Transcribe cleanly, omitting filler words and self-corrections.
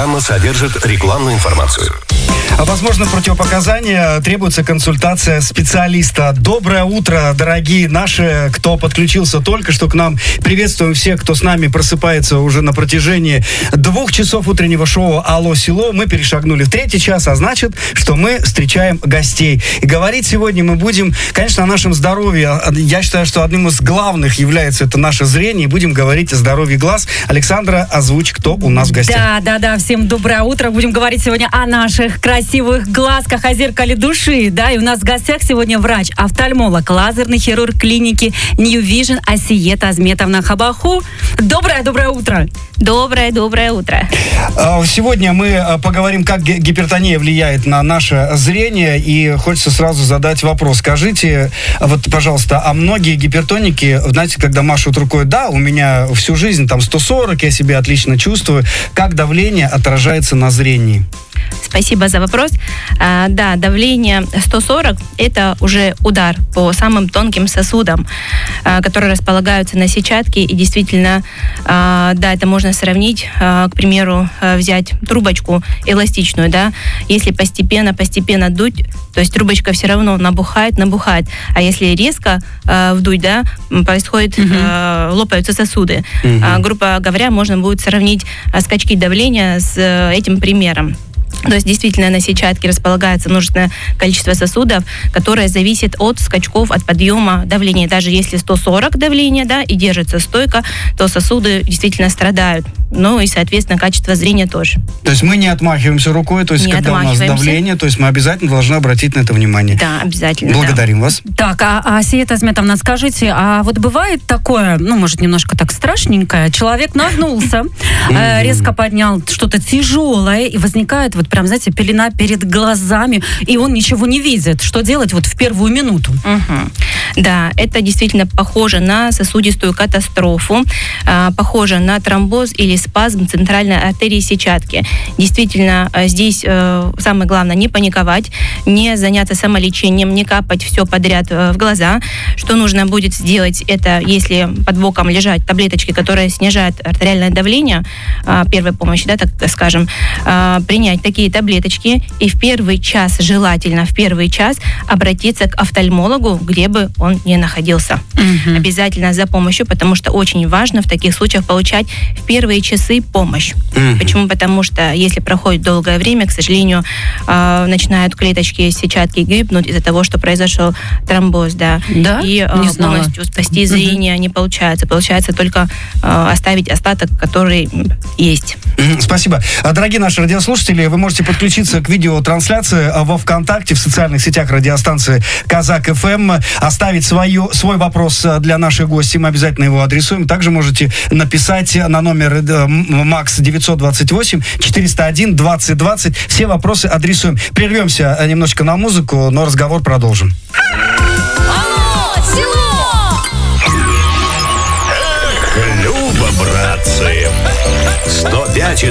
Программа содержит рекламную информацию. Возможно, противопоказания, требуется консультация специалиста. Доброе утро, дорогие наши, кто подключился только что к нам. Приветствуем всех, кто с нами просыпается уже на протяжении 2 часов утреннего шоу «Алло, село». Мы перешагнули в 3-й час, а значит, что мы встречаем гостей. И говорить сегодня мы будем, конечно, о нашем здоровье. Я считаю, что одним из главных является это наше зрение. И будем говорить о здоровье глаз. Александра, озвучь, кто у нас в гостях. Да. Всем доброе утро. Будем говорить сегодня о наших красивых глазках, о зеркале души, да, и у нас в гостях сегодня врач-офтальмолог, лазерный хирург клиники New Vision Асия Тазметовна Хабаху. Доброе утро. Доброе утро. Сегодня мы поговорим, как гипертония влияет на наше зрение, и хочется сразу задать вопрос. Скажите, вот, пожалуйста, а многие гипертоники, знаете, когда машут рукой, да, у меня всю жизнь там 140, я себя отлично чувствую, как давление отражается на зрении? Спасибо за вопрос. Да, давление 140 – это уже удар по самым тонким сосудам, которые располагаются на сетчатке. И действительно, да, это можно сравнить, к примеру, взять трубочку эластичную, да, если постепенно дуть, то есть трубочка все равно набухает, а если резко вдуть, да, происходит, лопаются сосуды. Грубо говоря, можно будет сравнить скачки давления с этим примером. То есть действительно на сетчатке располагается множественное количество сосудов, которое зависит от скачков, от подъема давления. Даже если 140 давление, да, и держится стойко, то сосуды действительно страдают. Ну и, соответственно, качество зрения тоже. То есть мы не отмахиваемся рукой, то есть когда у нас давление, то есть мы обязательно должны обратить на это внимание. Да, обязательно. Благодарим вас. Так, Асия Тазметовна, скажите, а вот бывает такое, ну, может, немножко так страшненькое, человек нагнулся, резко поднял что-то тяжелое, и возникает вот прям, знаете, пелена перед глазами, и он ничего не видит. Что делать вот в первую минуту? Да, это действительно похоже на сосудистую катастрофу, похоже на тромбоз или спазм центральной артерии сетчатки. Действительно, здесь самое главное не паниковать, не заняться самолечением, не капать все подряд в глаза. Что нужно будет сделать, это если под боком лежат таблеточки, которые снижают артериальное давление, первой помощи, да, так скажем, принять такие таблеточки и в первый час, желательно в первый час, обратиться к офтальмологу, где бы он ни находился. Обязательно за помощью, потому что очень важно в таких случаях получать в первые часы помощь. Почему? Потому что если проходит долгое время, к сожалению, начинают клеточки сетчатки гибнуть из-за того, что произошел тромбоз, да. И полностью спасти зрение не получается. Получается только оставить остаток, который есть. Спасибо. Дорогие наши радиослушатели, вы можете подключиться к видеотрансляции во ВКонтакте, в социальных сетях радиостанции Казак ФМ, оставить свой вопрос для наших гостей, мы обязательно его адресуем. Также можете написать на номер МАКС 928-401-2020. Все вопросы адресуем. Прервемся немножечко на музыку, но разговор продолжим. Алло, село! Люба, братцы! 105,2